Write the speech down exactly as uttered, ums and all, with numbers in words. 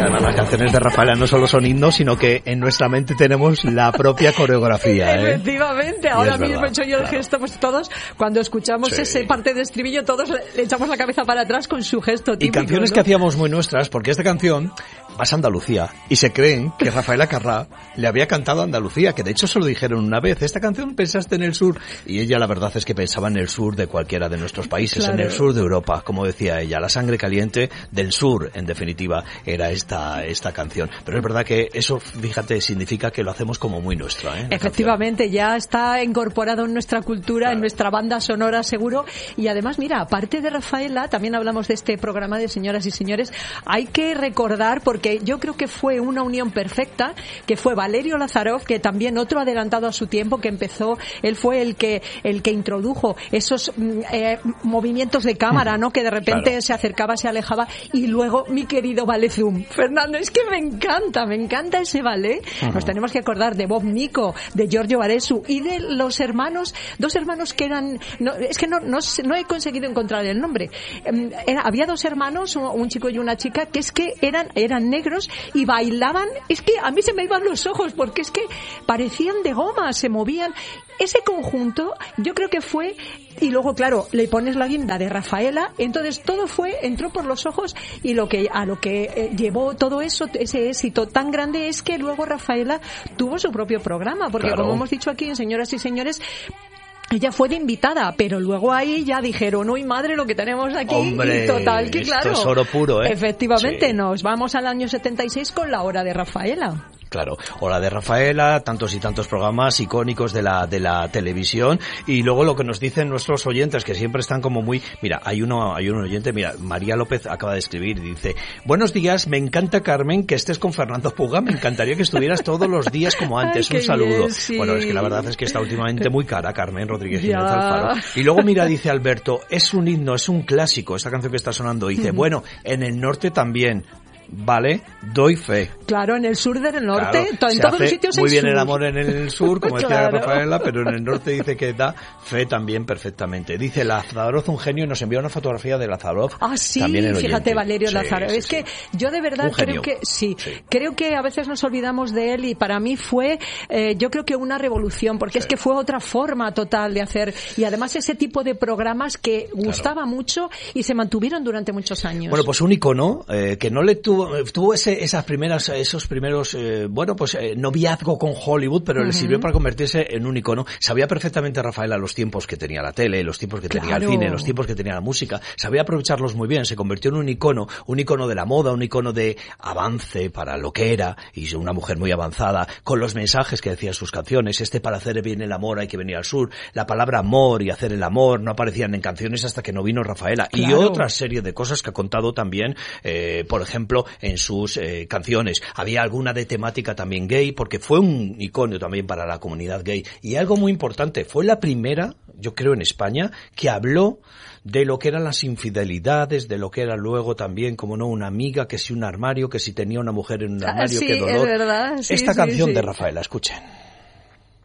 Además, las canciones de Rafaela no solo son himnos, sino que en nuestra mente tenemos la propia coreografía, ¿eh? Efectivamente, ahora mismo he hecho yo el claro. gesto, pues todos, cuando escuchamos sí. ese parte de estribillo, todos le, le echamos la cabeza para atrás con su gesto típico. Y canciones ¿no? que hacíamos muy nuestras, porque esta canción vas a Andalucía y se creen que Rafaela Carrà le había cantado a Andalucía, que de hecho se lo dijeron una vez, esta canción pensaste en el sur, y ella la verdad es que pensaba en el sur de cualquiera de nuestros países, claro. en el sur de Europa, como decía ella, la sangre caliente del sur, en definitiva, era esta esta canción. Pero es verdad que eso, fíjate, significa que lo hacemos como muy nuestra, ¿eh? Efectivamente, canción. Ya está incorporado en nuestra cultura, claro. en nuestra banda sonora seguro, y además, mira, aparte de Rafaela, también hablamos de este programa de Señoras y Señores, hay que recordar, porque yo creo que fue una unión perfecta, que fue Valerio Lázarov, que también otro adelantado a su tiempo, que empezó, él fue el que el que introdujo esos eh, movimientos de cámara, ¿no? Que de repente claro. se acercaba, se alejaba, y luego mi querido ballet Zoom. Fernando, es que me encanta, me encanta ese ballet. Uh-huh. Nos tenemos que acordar de Bob Nico, de Giorgio Baresu y de los hermanos, dos hermanos que eran, no, es que no, no, no he conseguido encontrar el nombre. Eh, era, había dos hermanos, un chico y una chica, que es que eran, eran negros y bailaban, es que a mí se me iban los ojos porque es que parecían de goma, se movían. Ese conjunto yo creo que fue, y luego claro, le pones la guinda de Rafaela, entonces todo fue, entró por los ojos, y lo que a lo que eh, llevó todo eso, ese éxito tan grande, es que luego Rafaela tuvo su propio programa, porque claro. como hemos dicho aquí en Señoras y Señores, ella fue de invitada, pero luego ahí ya dijeron, uy madre, lo que tenemos aquí. Hombre, y total, que claro. Esto es oro puro, ¿eh? Efectivamente, sí. nos vamos al año setenta y seis con La Hora de Rafaela. Claro, Hora de Rafaela, tantos y tantos programas icónicos de la de la televisión, y luego lo que nos dicen nuestros oyentes, que siempre están como muy... Mira, hay uno hay un oyente, mira, María López acaba de escribir y dice, buenos días, me encanta, Carmen, que estés con Fernando Puga, me encantaría que estuvieras todos los días como antes. Ay, un saludo. Bien, sí. Bueno, es que la verdad es que está últimamente muy cara, Carmen Rodríguez Jiménez Alfaro. Y luego mira, dice Alberto, es un himno, es un clásico, esta canción que está sonando. Dice, bueno, en el norte también. Vale, doy fe. Claro, en el sur del norte, claro, en todos los sitios muy bien sur. El amor en el sur, como decía claro. Rafaela, pero en el norte dice que da fe también perfectamente. Dice Lázaro, un genio, y nos envía una fotografía de Lázaro. Ah, sí, también fíjate, Valerio sí, Lázaro. Sí, es sí. que yo de verdad creo que sí, sí, creo que a veces nos olvidamos de él, y para mí fue, eh, yo creo que una revolución, porque sí. es que fue otra forma total de hacer, y además ese tipo de programas que gustaba claro. mucho y se mantuvieron durante muchos años. Bueno, pues un icono eh, que no le tuvo, tuvo ese esas primeras, esos primeros, eh, bueno, pues eh, noviazgo con Hollywood, pero uh-huh. le sirvió para convertirse en un icono. Sabía perfectamente Rafaela los tiempos que tenía la tele, los tiempos que claro. tenía el cine, los tiempos que tenía la música. Sabía aprovecharlos muy bien. Se convirtió en un icono, un icono de la moda, un icono de avance para lo que era, y una mujer muy avanzada, con los mensajes que decían sus canciones. Este, para hacer bien el amor hay que venir al sur. La palabra amor y hacer el amor no aparecían en canciones hasta que no vino Rafaela. Claro. Y otra serie de cosas que ha contado también, eh, por ejemplo, en sus eh, canciones. Había alguna de temática también gay, porque fue un icono también para la comunidad gay. Y algo muy importante, fue la primera, yo creo, en España, que habló de lo que eran las infidelidades, de lo que era luego también, como no, una amiga, que si un armario, que si tenía una mujer en un armario, ah, sí, qué dolor. Es verdad. Sí, Esta sí, canción sí. de Rafaela, escuchen.